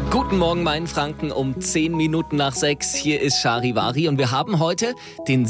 Guten Morgen, Mainfranken, um 10 Minuten nach 6. Hier ist Charivari und wir haben heute den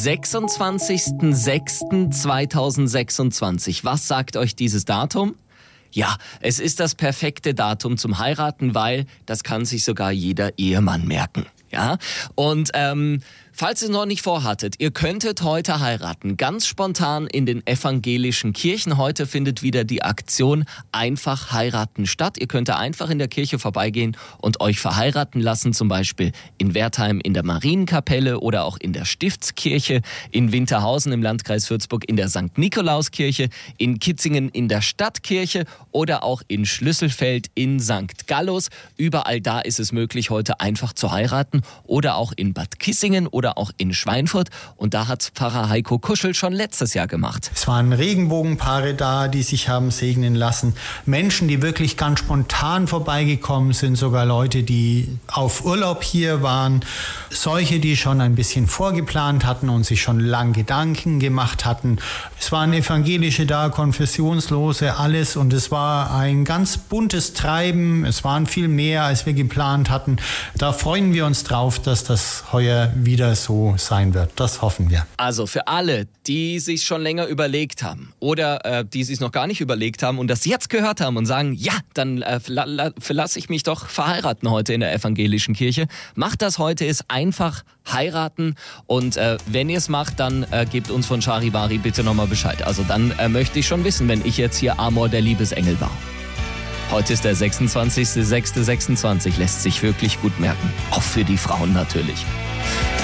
26.06.2026. Was sagt euch dieses Datum? Ja, es ist das perfekte Datum zum Heiraten, weil das kann sich sogar jeder Ehemann merken. Ja, und falls ihr es noch nicht vorhattet, ihr könntet heute heiraten, ganz spontan in den evangelischen Kirchen. Heute findet wieder die Aktion Einfach heiraten statt. Ihr könnt einfach in der Kirche vorbeigehen und euch verheiraten lassen, zum Beispiel in Wertheim in der Marienkapelle oder auch in der Stiftskirche, in Winterhausen im Landkreis Würzburg in der St. Nikolauskirche, in Kitzingen in der Stadtkirche oder auch in Schlüsselfeld in St. Gallus. Überall da ist es möglich, heute einfach zu heiraten. Oder auch in Bad Kissingen oder auch in Schweinfurt. Und da hat Pfarrer Heiko Kuschel schon letztes Jahr gemacht. Es waren Regenbogenpaare da, die sich haben segnen lassen. Menschen, die wirklich ganz spontan vorbeigekommen sind. Sogar Leute, die auf Urlaub hier waren. Solche, die schon ein bisschen vorgeplant hatten und sich schon lang Gedanken gemacht hatten. Es waren Evangelische da, Konfessionslose, alles. Und es war ein ganz buntes Treiben. Es waren viel mehr, als wir geplant hatten. Da freuen wir uns drauf, dass das heuer wieder so sein wird. Das hoffen wir. Also für alle, die sich schon länger überlegt haben oder die sich noch gar nicht überlegt haben und das jetzt gehört haben und sagen, ja, dann lasse ich mich doch verheiraten heute in der evangelischen Kirche. Macht das heute, ist einfach heiraten und wenn ihr es macht, dann gebt uns von Charivari bitte nochmal Bescheid. Also dann möchte ich schon wissen, wenn ich jetzt hier Amor der Liebesengel war. Heute ist der 26.06.26, lässt sich wirklich gut merken. Auch für die Frauen natürlich.